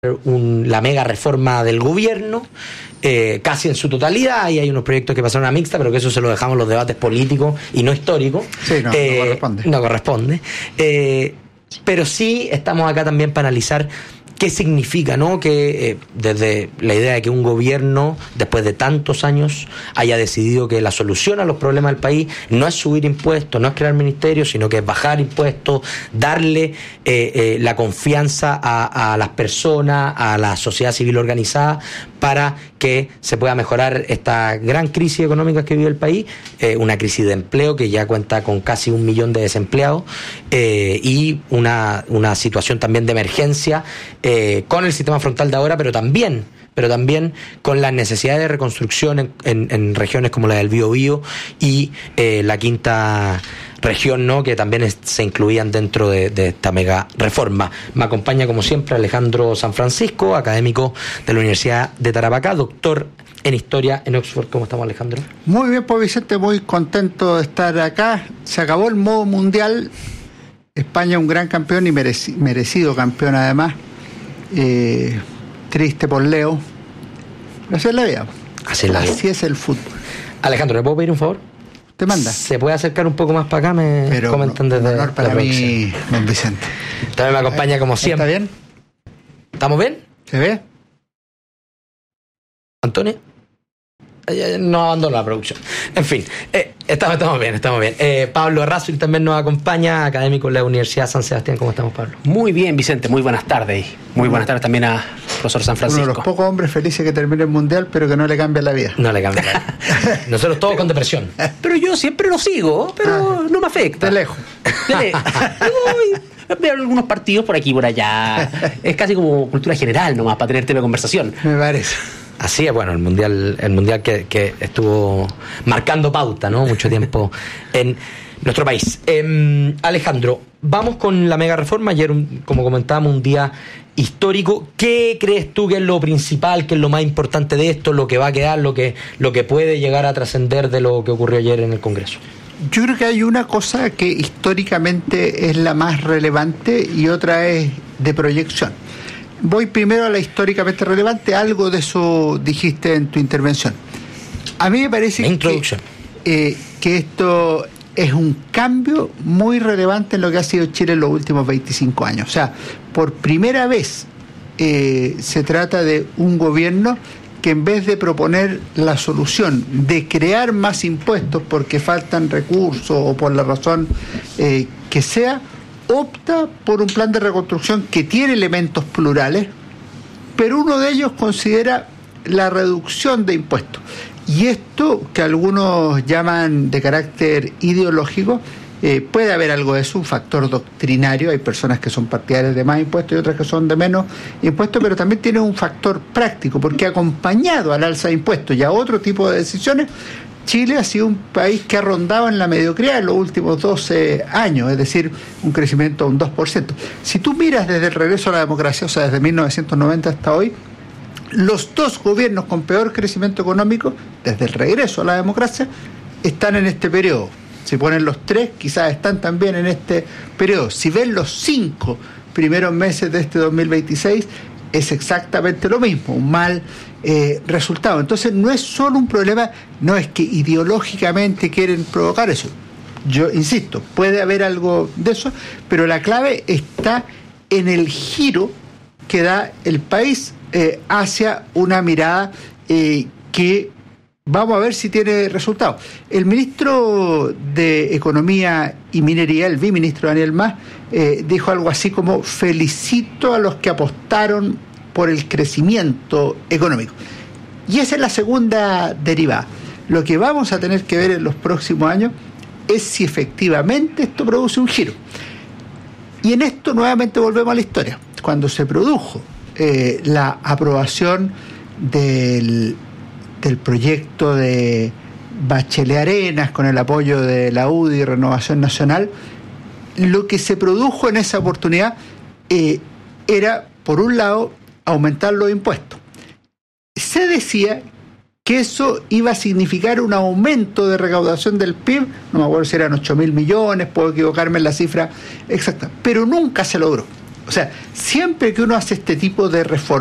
la mega reforma del gobierno, casi en su totalidad, y hay unos proyectos que pasaron a mixta, pero que eso se lo dejamos los debates políticos y no históricos. Sí, no corresponde. No corresponde. Pero sí estamos acá también para analizar qué significa, ¿no? Que desde la idea de que un gobierno, después de tantos años, haya decidido que la solución a los problemas del país no es subir impuestos, no es crear ministerios, sino que es bajar impuestos, darle la confianza a las personas, a la sociedad civil organizada, para que se pueda mejorar esta gran crisis económica que vive el país, una crisis de empleo que ya cuenta con casi 1 millón de desempleados, y una situación también de emergencia con el sistema frontal de ahora, pero también con las necesidades de reconstrucción en regiones como la del Biobío y la quinta región, ¿no?, que también se incluían dentro de esta mega reforma. Me acompaña, como siempre, Alejandro San Francisco, académico de la Universidad de Tarapacá, doctor en Historia en Oxford. ¿Cómo estamos, Alejandro? Muy bien, pues, Vicente, muy contento de estar acá. Se acabó el modo mundial. España un gran campeón y merecido campeón, además. Triste por Leo. Así es la vida. Así es el fútbol. Alejandro, ¿le puedo pedir un favor? Te manda. ¿Se puede acercar un poco más para acá? Pero comentan desde honor para mí, don Vicente. También me acompaña como siempre. ¿Está bien? ¿Estamos bien? ¿Se ve? ¿Antonio? No abandonó la producción. En fin, estamos bien. Pablo Errázuriz también nos acompaña, académico de la Universidad San Sebastián. ¿Cómo estamos, Pablo? Muy bien, Vicente, muy buenas tardes. Muy buenas tardes también a profesor San Francisco. Uno de los pocos hombres felices que termine el mundial, pero que no le cambia la vida. No le cambia la vida. Nosotros todos con depresión. Pero yo siempre lo sigo, pero no me afecta. De lejos. Veo algunos partidos por aquí y por allá. Es casi como cultura general nomás, para tener tema de conversación. Me parece. Así es, bueno, el mundial que estuvo marcando pauta, ¿no?, mucho tiempo en nuestro país. Alejandro, vamos con la mega reforma. Ayer, como comentábamos, un día histórico. ¿Qué crees tú que es lo principal, que es lo más importante de esto, lo que va a quedar, lo que puede llegar a trascender de lo que ocurrió ayer en el Congreso? Yo creo que hay una cosa que históricamente es la más relevante y otra es de proyección. Voy primero a la históricamente relevante. Algo de eso dijiste en tu intervención. A mí me parece que esto es un cambio muy relevante en lo que ha sido Chile en los últimos 25 años. O sea, por primera vez se trata de un gobierno que, en vez de proponer la solución de crear más impuestos porque faltan recursos o por la razón que sea, opta por un plan de reconstrucción que tiene elementos plurales, pero uno de ellos considera la reducción de impuestos. Y esto, que algunos llaman de carácter ideológico, puede haber algo de eso, un factor doctrinario. Hay personas que son partidarias de más impuestos y otras que son de menos impuestos, pero también tiene un factor práctico, porque acompañado al alza de impuestos y a otro tipo de decisiones, Chile ha sido un país que ha rondado en la mediocridad en los últimos 12 años, es decir, un crecimiento de un 2%. Si tú miras desde el regreso a la democracia, o sea, desde 1990 hasta hoy, los dos gobiernos con peor crecimiento económico, desde el regreso a la democracia, están en este periodo. Si ponen los 3, quizás están también en este periodo. Si ven los 5 primeros meses de este 2026, es exactamente lo mismo, un mal resultado. Entonces no es solo un problema, no es que ideológicamente quieren provocar eso. Yo insisto, puede haber algo de eso, pero la clave está en el giro que da el país hacia una mirada que vamos a ver si tiene resultados. El ministro de Economía y Minería, el viceministro Daniel Mas, dijo algo así como: felicito a los que apostaron por el crecimiento económico. Y esa es la segunda derivada. Lo que vamos a tener que ver en los próximos años es si efectivamente esto produce un giro. Y en esto nuevamente volvemos a la historia. Cuando se produjo la aprobación del proyecto de Bachelet Arenas con el apoyo de la UDI y Renovación Nacional, lo que se produjo en esa oportunidad era, por un lado, aumentar los impuestos. Se decía que eso iba a significar un aumento de recaudación del PIB, no me acuerdo si eran 8.000 millones, puedo equivocarme en la cifra exacta, pero nunca se logró. O sea, siempre que uno hace este tipo de reformas,